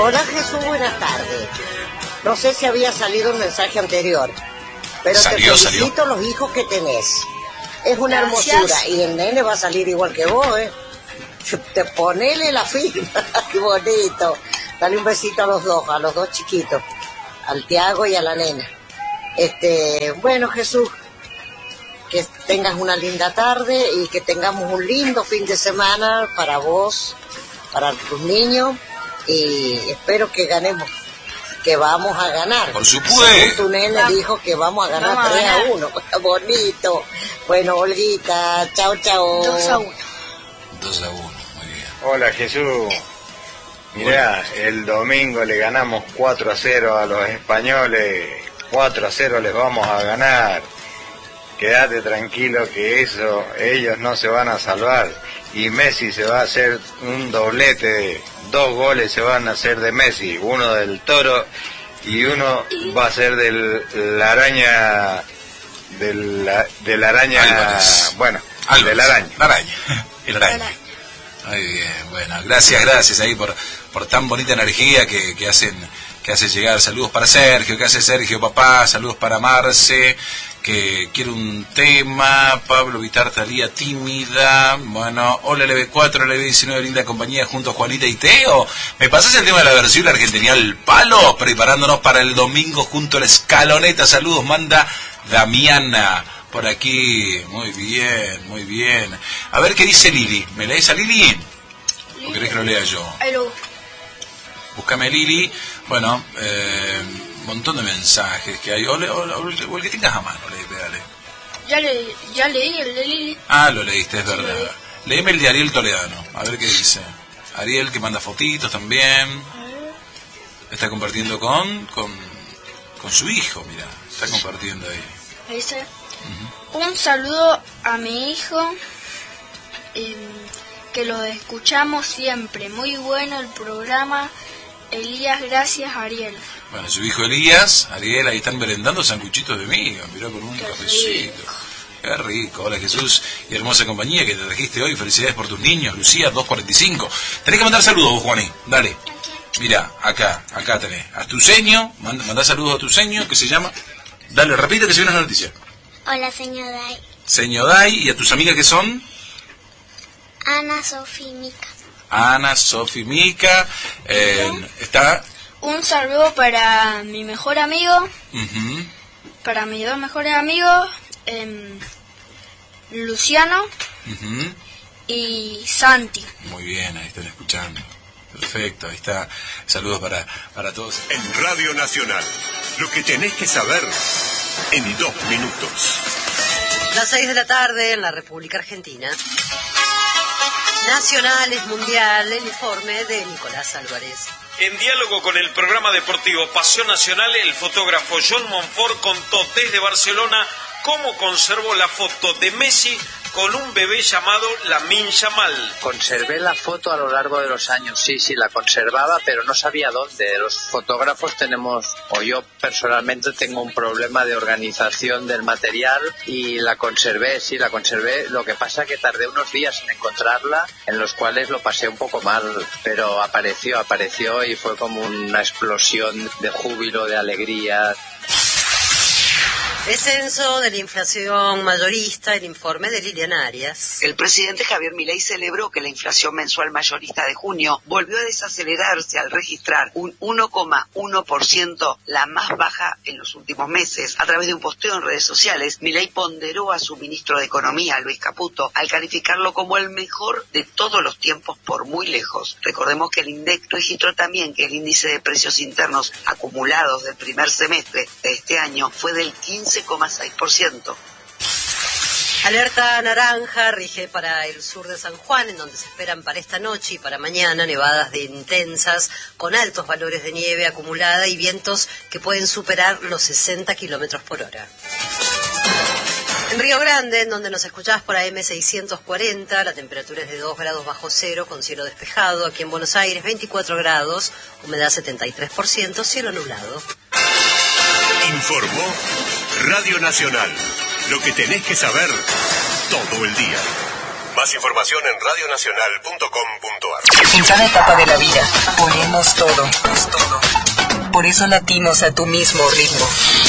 Hola Jesús, buenas tardes. No sé si había salido un mensaje anterior, pero te felicito los hijos que tenés. Es una hermosura y el nene va a salir igual que vos, ¿eh? Te ponele la firma, qué bonito. Dale un besito a los dos chiquitos, al Tiago y a la nena. Bueno Jesús, que tengas una linda tarde y que tengamos un lindo fin de semana para vos, para tus niños, y espero que ganemos, que vamos a ganar. Por supuesto. Tu nene dijo que vamos a ganar 3-1. Bonito. Bueno, Olguita, chao. 2-1, muy bien. Hola Jesús. Mirá, el domingo le ganamos 4-0 a los españoles. 4-0 les vamos a ganar. Quédate tranquilo que eso, ellos no se van a salvar. Y Messi se va a hacer un doblete, 2 goles se van a hacer de Messi, uno del Toro y uno va a ser la araña, de la araña, Álvarez. Bueno, Álvarez. de la araña. El araña. Muy bien, bueno, gracias ahí por tan bonita energía que hace llegar. Saludos para Sergio, que hace Sergio papá, saludos para Marce, que quiere un tema, Pablo Vitar Talía tímida, bueno, hola LB4, LB19, linda compañía junto a Juanita y Teo. ¿Me pasás el tema de la versión argentina al palo? Preparándonos para el domingo junto a la escaloneta. Saludos, manda Damiana por aquí. Muy bien. A ver qué dice Lili. ¿Me lees a Lili? ¿O querés que lo lea yo? Búscame Lili. Bueno, un montón de mensajes que hay. O el que tengas a mano, dale. Ya leí el de Lili. Ah, lo leíste, es verdad. Leíme el de Ariel Toledano, a ver qué dice. Ariel, que manda fotitos también. Está compartiendo con su hijo, mira. Está compartiendo ahí. Dice, un saludo a mi hijo, que lo escuchamos siempre. Muy bueno el programa. Elías, gracias Ariel. Bueno, su hijo Elías, Ariel, ahí están merendando sanguchitos de miga, mirá, con un cafecito. Qué rico. Hola Jesús y hermosa compañía que te trajiste hoy. Felicidades por tus niños, Lucía 245. Tenés que mandar saludos vos, Juaní, dale. Mirá, acá tenés. A Tuceño, mandá saludos a Tuceño, que se llama. Dale, repite que se viene la noticia. Hola, señor Day. Señor Day, ¿y a tus amigas que son? Ana, Sofi y Mica. Ana, Sofi, Mica. Está. Un saludo para mi mejor amigo, para mis 2 mejores amigos, Luciano y Santi. Muy bien, ahí están escuchando. Perfecto, ahí está. Saludos para todos. En Radio Nacional, lo que tenés que saber en 2 minutos. Las 6 de la tarde en la República Argentina. Nacionales, Mundial, el informe de Nicolás Álvarez. En diálogo con el programa deportivo Pasión Nacional, el fotógrafo John Monfort contó desde Barcelona cómo conservó la foto de Messi con un bebé llamado Lamine Yamal. Conservé la foto a lo largo de los años, sí, la conservaba, pero no sabía dónde. Los fotógrafos tenemos, o yo personalmente tengo un problema de organización del material y la conservé. Lo que pasa que tardé unos días en encontrarla, en los cuales lo pasé un poco mal, pero apareció y fue como una explosión de júbilo, de alegría. Descenso de la inflación mayorista, el informe de Liliana Arias. El presidente Javier Milei celebró que la inflación mensual mayorista de junio volvió a desacelerarse al registrar un 1,1%, la más baja en los últimos meses. A través de un posteo en redes sociales, Milei ponderó a su ministro de Economía, Luis Caputo, al calificarlo como el mejor de todos los tiempos por muy lejos. Recordemos que el INDEC registró también que el índice de precios internos acumulados del primer semestre de este año fue del 15,6%. Alerta naranja rige para el sur de San Juan, en donde se esperan para esta noche y para mañana nevadas de intensas, con altos valores de nieve acumulada y vientos que pueden superar los 60 kilómetros por hora. En Río Grande, en donde nos escuchás por AM 640, la temperatura es de 2 grados bajo cero, con cielo despejado. Aquí en Buenos Aires, 24 grados, humedad 73%, cielo nublado. Informó Radio Nacional. Lo que tenés que saber todo el día. Más información en radionacional.com.ar. En cada etapa de la vida ponemos todo. por eso latimos a tu mismo ritmo.